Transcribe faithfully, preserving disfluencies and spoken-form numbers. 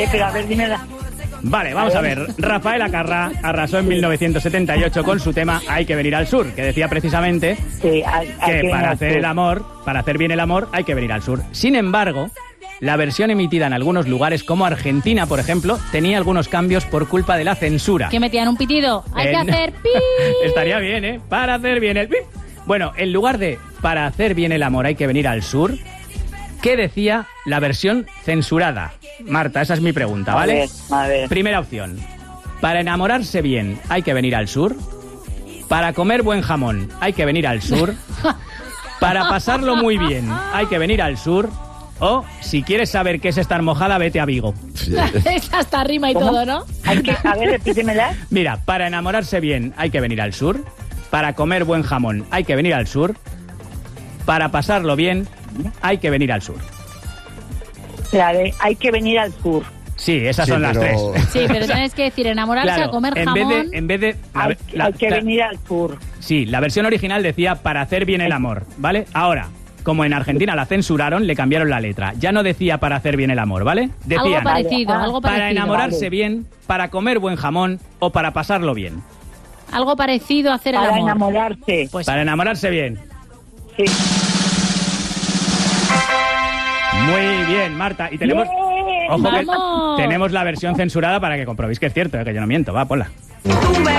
Pero a ver, dímela. Vale, vamos a ver. Rafael Acarrá arrasó en mil novecientos setenta y ocho con su tema Hay que venir al sur, que decía precisamente Sí, hay, hay que para hacer sur. el amor, para hacer bien el amor, hay que venir al sur. Sin embargo, la versión emitida en algunos lugares, como Argentina, por ejemplo, tenía algunos cambios por culpa de la censura. Que metían un pitido. Hay Eh, que no. hacer pi. Estaría bien, ¿eh? Para hacer bien el pip. Bueno, en lugar de para hacer bien el amor hay que venir al sur, ¿qué decía la versión censurada? Marta, esa es mi pregunta, ¿vale? A ver, a ver. Primera opción. Para enamorarse bien hay que venir al sur. Para comer buen jamón hay que venir al sur. Para pasarlo muy bien hay que venir al sur. O, si quieres saber qué es estar mojada, vete a Vigo. Es hasta rima y ¿Cómo? todo, ¿no? Hay que, a ver, repítemela. Mira, para enamorarse bien hay que venir al sur. Para comer buen jamón hay que venir al sur. Para pasarlo bien hay que venir al sur. La de hay que venir al sur. Sí, esas Sí, son las pero- tres. Sí, pero tienes que decir enamorarse, Claro, a comer en jamón. vez de, en vez de la, Hay, la- hay que la- venir al sur. sí, la versión original decía para hacer bien el amor, ¿vale? Ahora, como en Argentina la censuraron, le cambiaron la letra. Ya no decía para hacer bien el amor, ¿vale? Algo Decían parecido, Vale, algo para parecido. enamorarse vale. bien, para comer buen jamón o para pasarlo bien. Algo parecido a hacer el Para amor. enamorarse. Pues Para enamorarse bien. Sí. Muy bien, Marta. Y tenemos... Bien, Ojo que ¡Vamos! tenemos la versión censurada para que comprobéis que es cierto, ¿eh? Que yo no miento. Va, ponla. Tú me